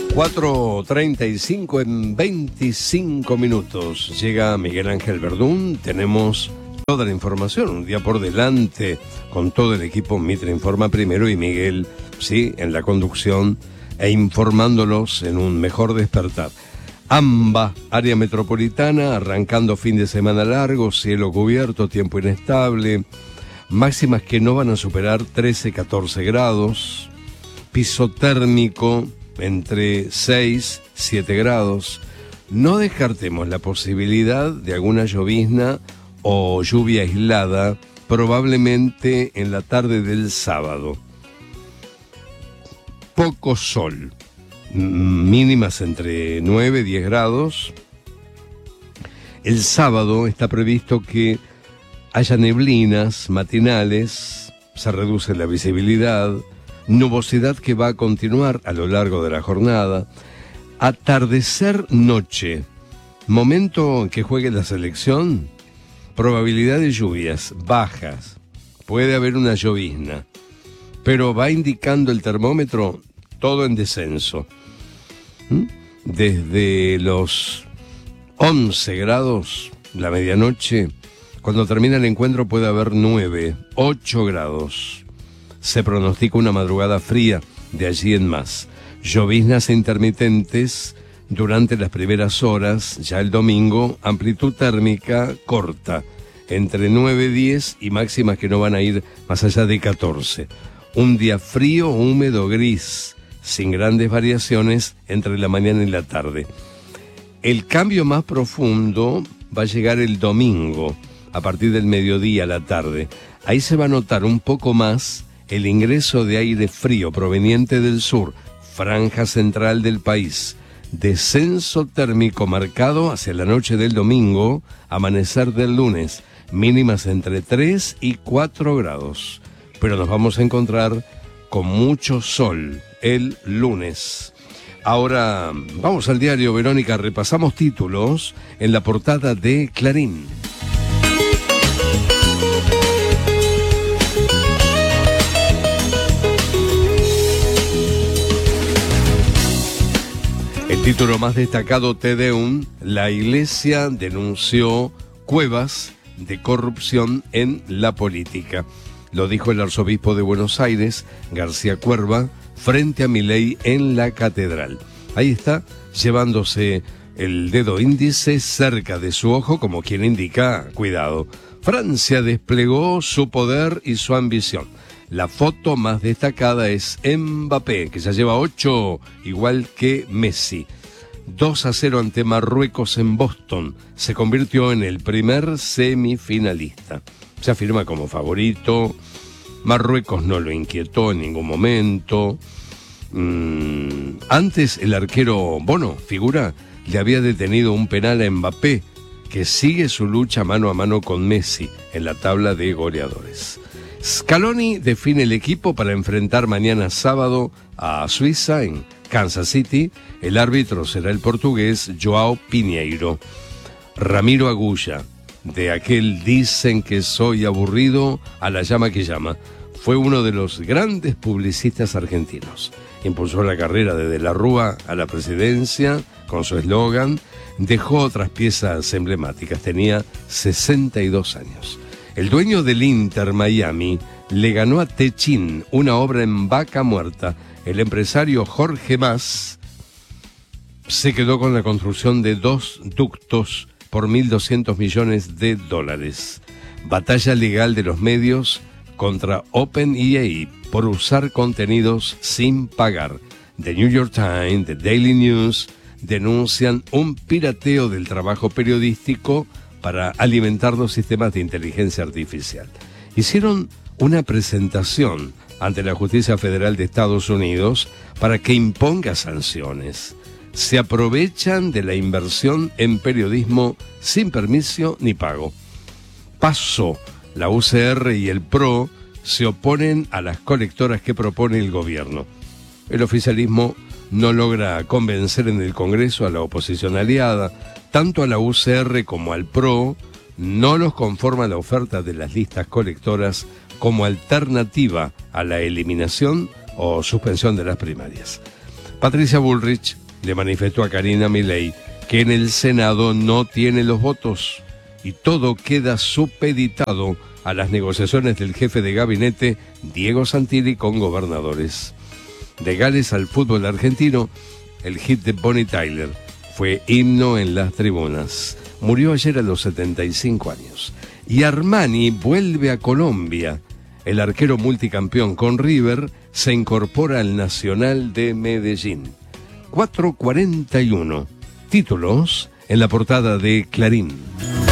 4:35 en 25 minutos. Llega Miguel Ángel Verdún. Tenemos toda la información, un día por delante, con todo el equipo Mitre Informa primero y Miguel, sí, en la conducción e informándolos en un mejor despertar. AMBA, área metropolitana, arrancando fin de semana largo, cielo cubierto, tiempo inestable, máximas que no van a superar 13-14 grados, piso térmico entre 6-7 grados. No descartemos la posibilidad de alguna llovizna o lluvia aislada, probablemente en la tarde del sábado. Poco sol, mínimas entre 9-10 grados. El sábado está previsto que haya neblinas matinales, se reduce la visibilidad, nubosidad que va a continuar a lo largo de la jornada. Atardecer noche, momento en que juegue la selección, probabilidad de lluvias bajas, puede haber una llovizna, pero va indicando el termómetro todo en descenso. Desde los 11 grados, la medianoche, cuando termina el encuentro puede haber 9-8 grados. Se pronostica una madrugada fría de allí en más. Lloviznas intermitentes durante las primeras horas, ya el domingo, amplitud térmica corta, entre 9-10 y máximas que no van a ir más allá de 14. Un día frío, húmedo, gris, sin grandes variaciones entre la mañana y la tarde. El cambio más profundo va a llegar el domingo, a partir del mediodía a la tarde. Ahí se va a notar un poco más el ingreso de aire frío proveniente del sur, franja central del país. Descenso térmico marcado hacia la noche del domingo, amanecer del lunes, mínimas entre 3 y 4 grados. Pero nos vamos a encontrar con mucho sol el lunes. Ahora vamos al diario, Verónica, repasamos títulos en la portada de Clarín. El título más destacado, Te Deum, la Iglesia denunció cuevas de corrupción en la política. Lo dijo el arzobispo de Buenos Aires, García Cuerva, frente a Milei en la catedral. Ahí está, llevándose el dedo índice cerca de su ojo, como quien indica, cuidado. Francia desplegó su poder y su ambición. La foto más destacada es Mbappé, que ya lleva 8, igual que Messi. 2-0 ante Marruecos en Boston. Se convirtió en el primer semifinalista. Se afirma como favorito. Marruecos no lo inquietó en ningún momento. Antes el arquero Bono, figura, le había detenido un penal a Mbappé, que sigue su lucha mano a mano con Messi en la tabla de goleadores. Scaloni define el equipo para enfrentar mañana sábado a Suiza en Kansas City. El árbitro será el portugués Joao Pinheiro. Ramiro Agulla, de aquel Dicen que soy aburrido a la llama que llama, fue uno de los grandes publicistas argentinos. Impulsó la carrera de la Rúa a la presidencia con su eslogan. Dejó otras piezas emblemáticas. Tenía 62 años. El dueño del Inter Miami le ganó a Techin una obra en Vaca Muerta. El empresario Jorge Mas se quedó con la construcción de 2 ductos por $1.200 millones. Batalla legal de los medios contra OpenEA por usar contenidos sin pagar. The New York Times, The Daily News denuncian un pirateo del trabajo periodístico para alimentar los sistemas de inteligencia artificial. Hicieron una presentación ante la Justicia Federal de Estados Unidos para que imponga sanciones. Se aprovechan de la inversión en periodismo sin permiso ni pago. PASO, la UCR y el PRO se oponen a las colectoras que propone el gobierno. El oficialismo no logra convencer en el Congreso a la oposición aliada. Tanto a la UCR como al PRO no los conforma la oferta de las listas colectoras como alternativa a la eliminación o suspensión de las primarias. Patricia Bullrich le manifestó a Karina Milei que en el Senado no tiene los votos y todo queda supeditado a las negociaciones del jefe de gabinete, Diego Santilli, con gobernadores. De Gales al fútbol argentino, el hit de Bonnie Tyler fue himno en las tribunas. Murió ayer a los 75 años. Y Armani vuelve a Colombia. El arquero multicampeón con River se incorpora al Nacional de Medellín. 4:41. Títulos en la portada de Clarín.